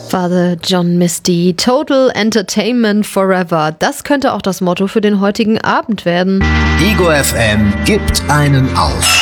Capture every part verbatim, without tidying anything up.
Father John Misty, Total Entertainment Forever. Das könnte auch das Motto für den heutigen Abend werden. Ego F M gibt einen auf.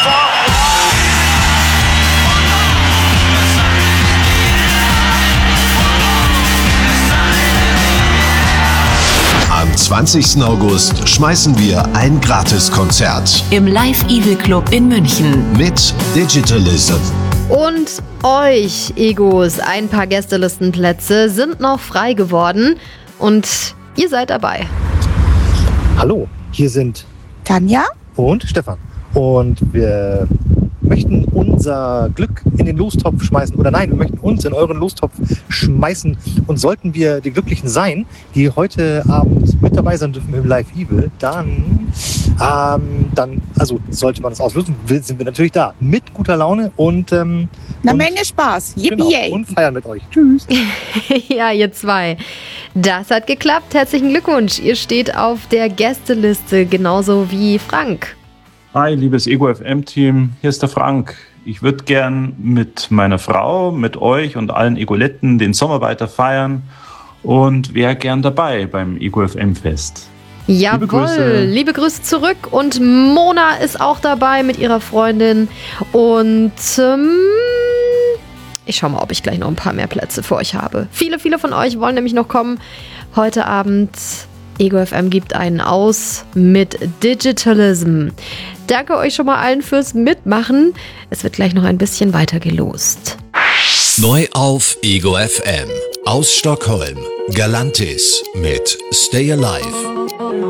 Am zwanzigsten August schmeißen wir ein Gratiskonzert im Live Evil Club in München mit Digitalism. Und euch, Egos, ein paar Gästelistenplätze sind noch frei geworden und ihr seid dabei. Hallo, hier sind Tanja und Stefan und wir möchten unser Glück in den Lostopf schmeißen, oder nein, wir möchten uns in euren Lostopf schmeißen, und sollten wir die Glücklichen sein, die heute Abend mit dabei sein dürfen im Live Evil, dann, ähm, dann, also sollte man es auslösen, sind wir natürlich da, mit guter Laune und ähm, eine und, Menge Spaß. Yippie genau, yay. und feiern mit euch. Tschüss. Ja, ihr zwei. Das hat geklappt. Herzlichen Glückwunsch. Ihr steht auf der Gästeliste, genauso wie Frank. Hi, liebes Ego F M-Team, hier ist der Frank. Ich würde gern mit meiner Frau, mit euch und allen Egoletten den Sommer weiter feiern und wäre gern dabei beim Ego F M-Fest. Jawohl, Liebe Grüße. liebe Grüße zurück. Und Mona ist auch dabei mit ihrer Freundin. Und ähm, ich schau mal, ob ich gleich noch ein paar mehr Plätze für euch habe. Viele, viele von euch wollen nämlich noch kommen. Heute Abend Ego F M gibt einen aus mit Digitalism. Danke euch schon mal allen fürs Mitmachen. Es wird gleich noch ein bisschen weiter gelost. Neu auf Ego F M. Aus Stockholm. Galantis mit Stay Alive.